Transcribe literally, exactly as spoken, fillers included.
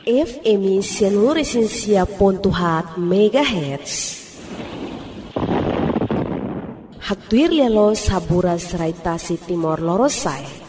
F M seluruh Resensia Pontuhat Megahertz. Haktuir lelo sabura serai tasi timor lorosai.